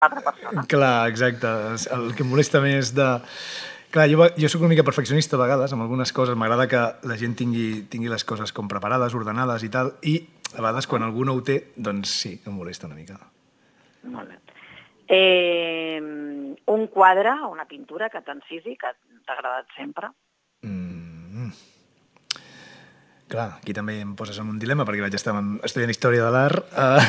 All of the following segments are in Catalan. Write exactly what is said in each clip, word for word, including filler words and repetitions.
l'altra persona. Clar, exacte. El que em molesta més de... Clar, jo, jo soc una mica perfeccionista a vegades, amb algunes coses. M'agrada que la gent tingui, tingui les coses com preparades, ordenades i tal, i a vegades quan algú no ho té, doncs sí, em molesta una mica. Molt bé. Eh, un quadre o una pintura que t'encisi, que t'ha agradat sempre? Mm. Clar, aquí també em poses en un dilema, perquè vaig estar estudiant Història de l'Art.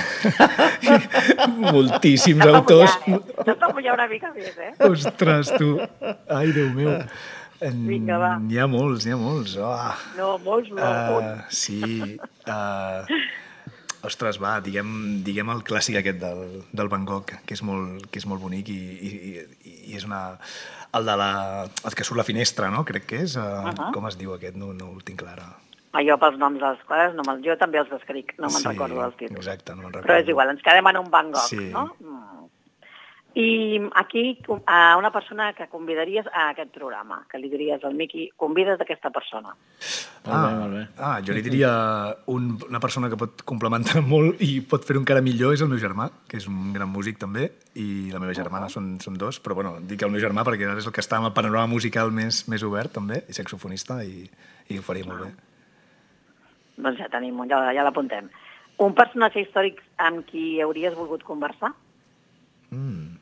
Uh, moltíssims autors... T'has de mullar una mica més, eh? Ostres, tu. Ai, Déu meu. Vinga, va. N'hi ha molts, n'hi ha molts. Oh. No, molts no. Uh, sí. Uh, ostres, va, diguem, diguem el clàssic aquest del, del Van Gogh, que és molt, que és molt bonic i, i, i és una... El de la... El que surt la finestra, no? Crec que és. Uh, uh -huh. Com es diu aquest? No, no el tinc clar ara. Ah, jo pels noms dels quadres, no jo també els escric, no me'n sí, recordo dels títols. Exacte, no me'n recordo. Però és igual, ens quedem en un Van Gogh, sí. no? Mm. I aquí, a una persona que convidaries a aquest programa, que li diries al Miqui, convides aquesta persona. Ah, molt bé, molt bé. Ah, jo li diria un, una persona que pot complementar molt i pot fer-ho encara millor és el meu germà, que és un gran músic també, i la meva germana, uh -huh. són, són dos, però bueno, dic el meu germà perquè és el que està amb el panorama musical més, més obert també, i saxofonista, i, i ho faria molt bé. Doncs ja tenim, ja, ja l'apuntem. Un personatge històric amb qui hauries volgut conversar? Mm.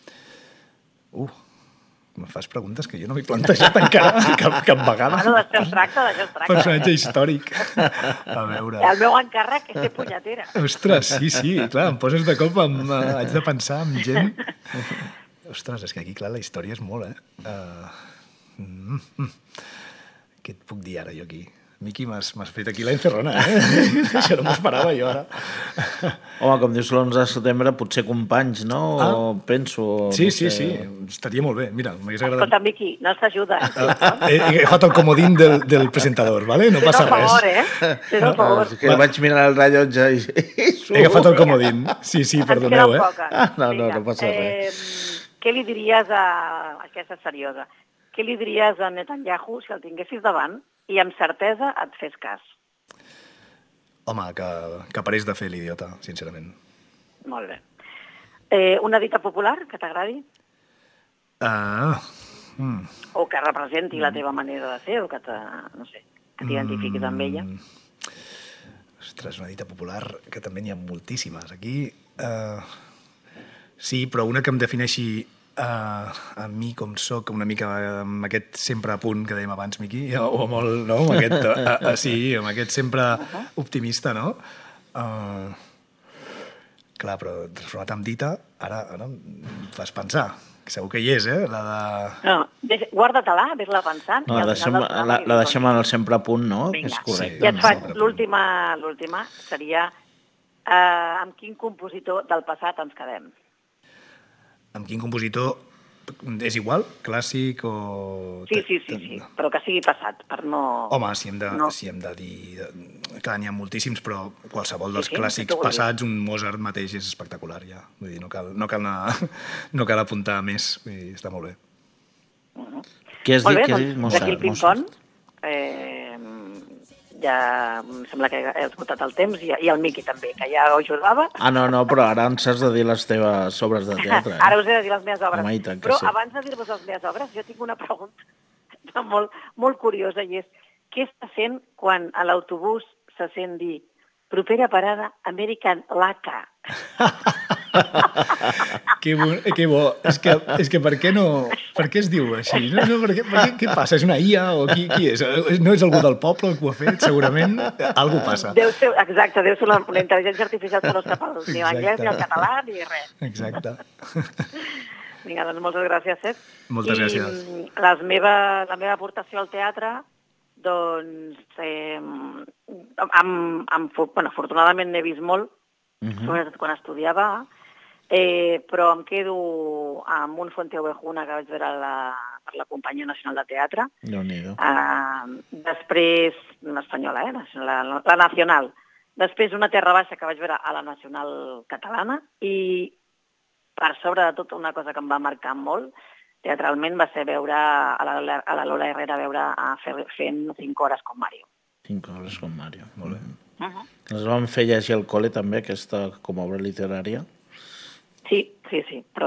Uh, me fas preguntes que jo no m'he plantejat encara cap, cap vegada. Bueno, d'això es tracta, d'això es tracta. Personatge històric. A veure... El meu encàrrec és ser punyetera. Ostres, sí, sí, clar, em poses de cop, amb, uh, haig de pensar en gent... Ostres, és que aquí, clar, la història és molt, eh? Uh, mm, mm. Què et puc dir ara, jo aquí? Miqui, m'has fet aquí la encerrona, eh? Això no m'ho esperava jo, ara. Home, com dius l'onze de setembre, potser companys, no? Ah. O penso... Sí, potser... sí, sí, estaria molt bé. Mira, m'hagués agradat... Escolta, Miqui, no s'ajuda. Eh? He, he agafat el comodín del, del presentador, ¿vale? No passa res. Favor, eh? Fes el favor. És que vaig mirar el rellotge i... He agafat el comodín. Sí, sí, perdoneu, eh? Ah, no, no, no passa res. Eh, què li diries a... Aquesta és seriosa. Què li diries a Netanyahu si el tinguessis davant i amb certesa et fes cas? Home, que, que parés de fer l'idiota, sincerament. Molt bé. Eh, una dita popular que t'agradi? Ah... Mm. O que representi la teva manera de ser, o que, no sé, que t'identifiquis amb ella? Mm. Ostres, una dita popular que també n'hi ha moltíssimes. Aquí, uh, sí, però una que em defineixi Uh, a mi com soc, una mica amb aquest sempre a punt que dèiem abans, Miqui, o amb el, no? Amb aquest, uh, uh, sí, amb aquest sempre optimista, no? Uh, clar, però transformat en dita, ara, ara em fas pensar, que segur que hi és, eh? La de... No, guarda-te-la, ves-la pensant. No, la deixem, la, la deixem en el sempre a punt, no? Vinga, és correcte. Ja et faig l'última, l'última seria uh, amb quin compositor del passat ens quedem? Amb quin compositor és igual? Clàssic o... Sí, sí, sí, sí, però que sigui passat, per no... Home, si hem de, no. si hem de dir... Clar, n'hi ha moltíssims, però qualsevol dels sí, sí, clàssics passats, un Mozart mateix és espectacular, ja. Vull dir, no cal, no cal, anar, no cal apuntar més, vull dir, està molt bé. Uh -huh. Què has molt dit? Bé, Què doncs, Mozart, d'aquí el ping-pong, eh, ja em sembla que he esgotat el temps, i, i el Miqui també, que ja ho ajudava. Ah, no, no, però ara ens has de dir les teves obres de teatre. Eh? Ara us he de dir les meves obres. Home, tant, però sí. abans de dir-vos les meves obres, jo tinc una pregunta molt, molt curiosa, i és, què està fent quan a l'autobús se sent dir propera parada American Laca? que, bo, que bo. És que, és que per què no... Per què es diu així? No, no, per què, per què, què passa? És una I A o qui, qui és? No és algú del poble que ho ha fet? Segurament algú passa. Deu ser, exacte, deu ser la, la intel·ligència artificial que no sap el, ni l'anglès, ni el català, ni res. Exacte. Vinga, doncs moltes gràcies, Cep. Moltes I gràcies. Les meva, la meva aportació al teatre, doncs, eh, amb, amb, bueno, afortunadament n'he vist molt, uh -huh. sobretot quan estudiava, eh, però em quedo amb un Fuente Ovejuna que vaig veure la, per la Companyia Nacional de Teatre. Déu-n'hi-do. Uh, després, una espanyola, eh? La, la Nacional. Després una Terra Baixa que vaig veure a la Nacional Catalana, i per sobre de tot una cosa que em va marcar molt, teatralment, va ser veure a la, a la Lola Herrera veure a fer, fent cinc hores com Mario. Cinc hores com Mario, molt bé. Uh -huh. Ens vam fer llegir al col·le també aquesta com a obra literària. Sí, sí, sí, però